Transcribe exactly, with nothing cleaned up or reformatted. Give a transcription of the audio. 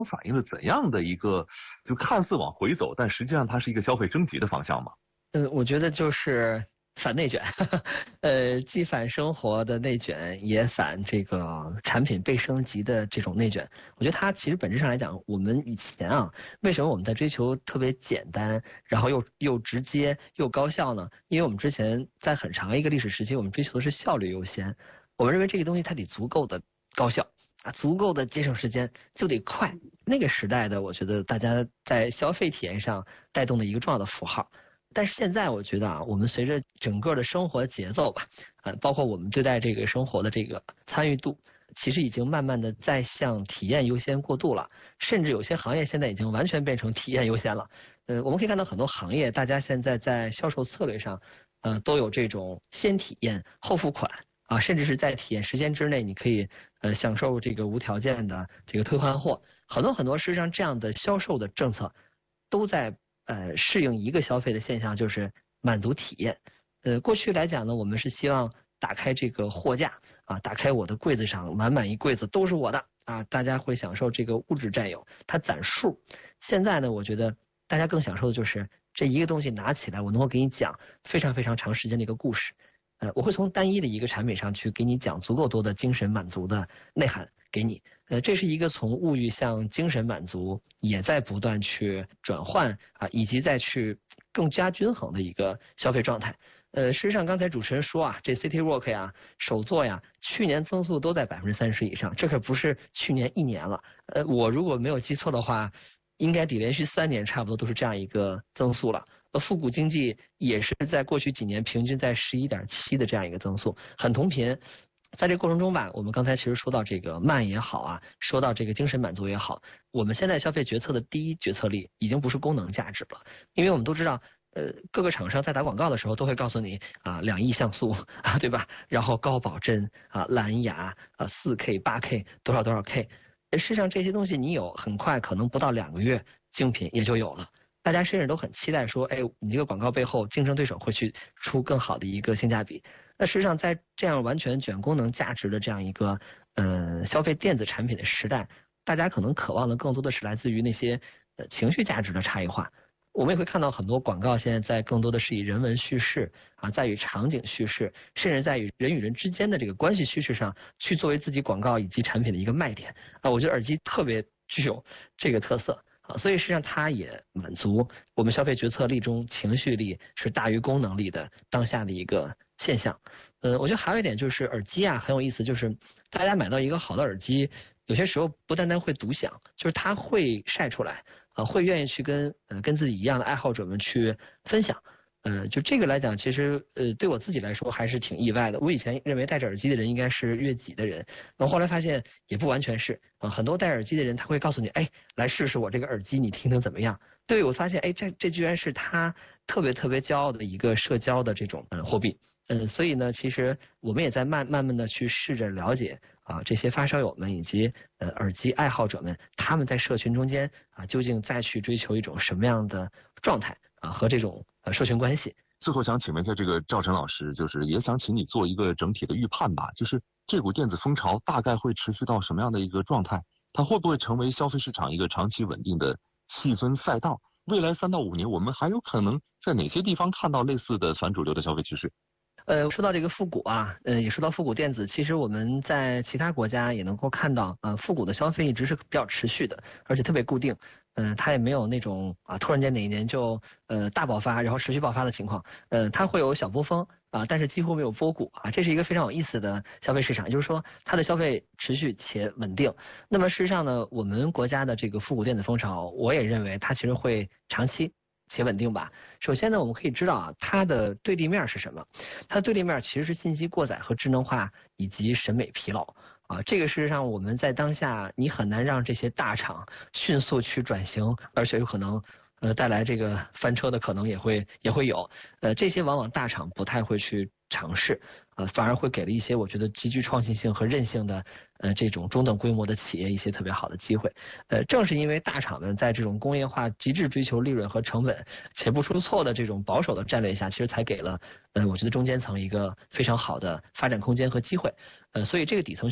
反映了怎样的一个就看似往回走，但实际上它是一个消费升级的方向吗？ 嗯，我觉得就是反内卷，呃，既反生活的内卷，也反这个产品被升级的这种内卷。我觉得它其实本质上来讲，我们以前啊，为什么我们在追求特别简单，然后又又直接又高效呢？因为我们之前在很长一个历史时期，我们追求的是效率优先，我们认为这个东西它得足够的高效。啊，足够的节省时间就得快。那个时代的，我觉得大家在消费体验上带动的一个重要的符号。但是现在我觉得啊，我们随着整个的生活节奏吧，呃，包括我们对待这个生活的这个参与度，其实已经慢慢的在向体验优先过渡了。甚至有些行业现在已经完全变成体验优先了。呃，我们可以看到很多行业，大家现在在销售策略上，呃，都有这种先体验后付款。啊，甚至是在体验时间之内，你可以呃享受这个无条件的这个退换货，很多很多，事实上这样的销售的政策都在呃适应一个消费的现象，就是满足体验。呃，过去来讲呢，我们是希望打开这个货架啊，打开我的柜子上满满一柜子都是我的啊，大家会享受这个物质占有，它攒数。现在呢，我觉得大家更享受的就是这一个东西拿起来，我能够给你讲非常非常长时间的一个故事。呃，我会从单一的一个产品上去给你讲足够多的精神满足的内涵给你。呃，这是一个从物欲向精神满足也在不断去转换啊，以及再去更加均衡的一个消费状态。呃，事实上刚才主持人说啊，这 City Walk 呀、手作呀，去年增速都在百分之三十以上，这可不是去年一年了。呃，我如果没有记错的话，应该得连续三年差不多都是这样一个增速了。呃，复古经济也是在过去几年平均在十一点七的这样一个增速，很同频。在这个过程中吧，我们刚才其实说到这个慢也好啊，说到这个精神满足也好，我们现在消费决策的第一决策力已经不是功能价值了，因为我们都知道，呃，各个厂商在打广告的时候都会告诉你啊，两亿像素啊，对吧？然后高保真啊，蓝牙啊，四 K、八 K 多少多少 K，事实上这些东西你有，很快可能不到两个月，竞品也就有了。大家甚至都很期待说，哎，你这个广告背后竞争对手会去出更好的一个性价比。那实际上在这样完全卷功能价值的这样一个呃消费电子产品的时代，大家可能渴望的更多的是来自于那些呃情绪价值的差异化。我们也会看到很多广告现在在更多的是以人文叙事啊，在与场景叙事，甚至在与人与人之间的这个关系叙事上去作为自己广告以及产品的一个卖点啊。我觉得耳机特别具有这个特色。啊，所以实际上它也满足我们消费决策力中情绪力是大于功能力的当下的一个现象。呃，我觉得还有一点就是耳机啊很有意思，就是大家买到一个好的耳机，有些时候不单单会独享，就是它会晒出来，啊，会愿意去跟呃跟自己一样的爱好者们去分享。呃，就这个来讲，其实呃对我自己来说还是挺意外的。我以前认为戴着耳机的人应该是悦己的人，然后后来发现也不完全是啊。很多戴耳机的人他会告诉你，哎，来试试我这个耳机，你听听怎么样？对，我发现，哎，这这居然是他特别特别骄傲的一个社交的这种嗯货币。嗯，所以呢，其实我们也在慢慢慢的去试着了解啊这些发烧友们以及呃耳机爱好者们，他们在社群中间啊究竟再去追求一种什么样的状态啊和这种呃社群关系。 最后想请问一下这个赵晨老师，就是也想请你做一个整体的预判吧，就是这股电子风潮大概会持续到什么样的一个状态？它会不会成为消费市场一个长期稳定的细分赛道？未来三到五年，我们还有可能在哪些地方看到类似的反主流的消费趋势？ 呃，说到这个复古啊，呃，也说到复古电子，其实我们在其他国家也能够看到，呃，复古的消费一直是比较持续的，而且特别固定，嗯、呃，它也没有那种啊突然间哪一年就呃大爆发，然后持续爆发的情况，呃，它会有小波峰啊，但是几乎没有波谷啊，这是一个非常有意思的消费市场，也就是说它的消费持续且稳定。那么事实上呢，我们国家的这个复古电子风潮，我也认为它其实会长期且稳定吧。首先呢，我们可以知道啊，它的对立面是什么？它的对立面其实是信息过载和智能化以及审美疲劳啊。这个事实上我们在当下你很难让这些大厂迅速去转型，而且有可能呃带来这个翻车的可能也会也会有。呃，这些往往大厂不太会去尝试，呃，反而会给了一些我觉得极具创新性和韧性的呃这种中等规模的企业一些特别好的机会。呃，正是因为大厂们在这种工业化极致追求利润和成本且不出错的这种保守的战略下，其实才给了呃我觉得中间层一个非常好的发展空间和机会。呃，所以这个底层